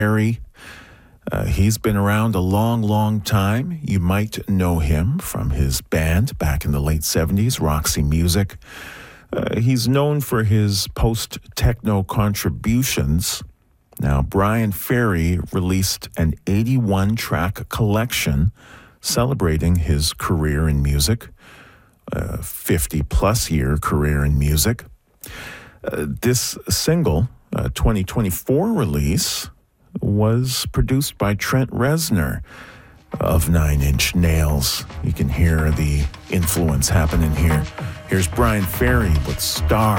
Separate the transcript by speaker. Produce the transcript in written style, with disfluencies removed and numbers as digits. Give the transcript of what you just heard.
Speaker 1: Ferry. He's been around a long, long time. You might know him from his band back in the late 70s, Roxy Music. He's known for his post-techno contributions. Now, Bryan Ferry released an 81-track collection celebrating his career in music, a 50-plus year career in music. This single, 2024 release, was produced by Trent Reznor of Nine Inch Nails. You can hear the influence happening here. Here's Bryan Ferry with Star.